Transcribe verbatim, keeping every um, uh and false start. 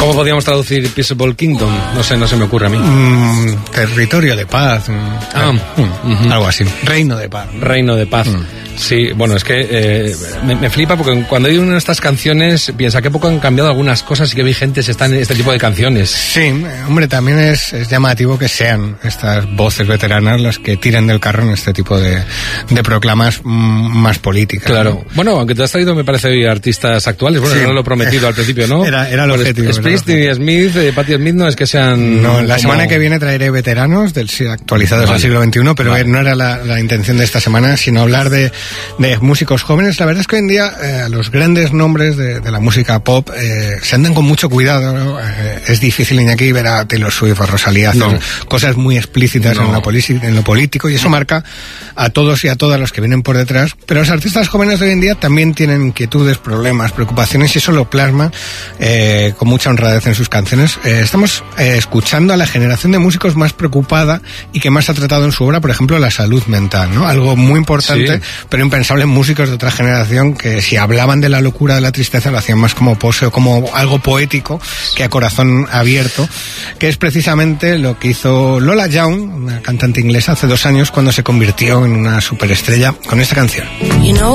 ¿Cómo podríamos traducir Peaceable Kingdom? No sé, no se me ocurre a mí. Mm, territorio de paz. Mm, ah, mm, uh-huh. Algo así. Reino de paz. Reino de paz. Mm. Sí, bueno, es que eh, me, me flipa porque cuando hay una de estas canciones piensa que poco han cambiado algunas cosas y que vigentes están este tipo de canciones. Sí, hombre, también es, es llamativo que sean estas voces veteranas las que tiren del carro en este tipo de, de proclamas mm, más políticas. Claro. ¿No? Bueno, aunque te has traído, me parece, hoy artistas actuales. Bueno, sí. No lo he prometido al principio, ¿no? Era, era el objetivo. Springsteen y Smith, eh, Patti Smith, no es que sean... No, la como... semana que viene traeré veteranos del actualizados vale. del siglo veintiuno, pero vale. no era la, la intención de esta semana, sino hablar de, de músicos jóvenes. La verdad es que hoy en día eh, los grandes nombres de, de la música pop eh, se andan con mucho cuidado, ¿no? Eh, es difícil, Iñaki, ver a Taylor Swift o Rosalía hacer no. cosas muy explícitas no. en, lo en lo político, y eso marca a todos y a todas los que vienen por detrás. Pero los artistas jóvenes de hoy en día también tienen inquietudes, problemas, preocupaciones, y eso lo plasma eh, con mucha honradez en sus canciones. Eh, estamos eh, escuchando a la generación de músicos más preocupada y que más ha tratado en su obra, por ejemplo, la salud mental, ¿no? Algo muy importante, sí. pero impensable en músicos de otra generación que, si hablaban de la locura, de la tristeza, lo hacían más como pose o como algo poético que a corazón abierto, que es precisamente lo que hizo Lola Young, una cantante inglesa, hace dos años, cuando se convirtió en una superestrella con esta canción. You know